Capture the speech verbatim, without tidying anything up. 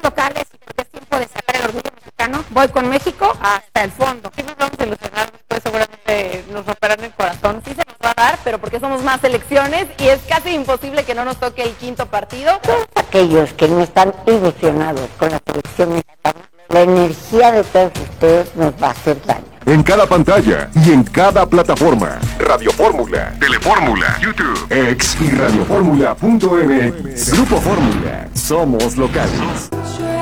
locales y porque es tiempo de sacar el orgullo mexicano, voy con México hasta el fondo. Sí nos vamos a ilusionar después, seguramente nos romperán el corazón. Sí se nos va a dar, pero porque somos más selecciones y es casi imposible que no nos toque el quinto partido. Todos aquellos que no están ilusionados con la selección mexicana, la energía de todos ustedes nos va a hacer daño. En cada pantalla y en cada plataforma. Radio Fórmula, Telefórmula, YouTube, X y radioformula punto m x. Grupo Fórmula, somos locales.